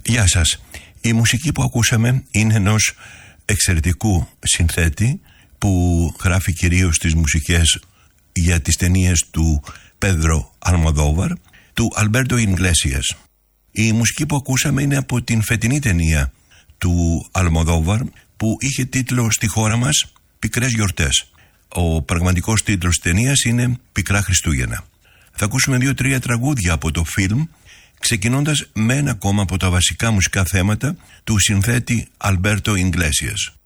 Γεια σας. Η μουσική που ακούσαμε είναι ενός εξαιρετικού συνθέτη που γράφει κυρίως τις μουσικές για τις ταινίες του Πέδρο Αλμοδόβαρ, του Αλμπέρτο Ιγκλέσιας. Η μουσική που ακούσαμε είναι από την φετινή ταινία του Αλμοδόβαρ που είχε τίτλο στη χώρα μας «Πικρές γιορτές». Ο πραγματικός τίτλος της ταινίας είναι «Πικρά Χριστούγεννα». Θα ακούσουμε 2-3 τραγούδια από το φιλμ, ξεκινώντας με ένα ακόμα από τα βασικά μουσικά θέματα του συνθέτη Αλμπέρτο Ιγκλέσιας.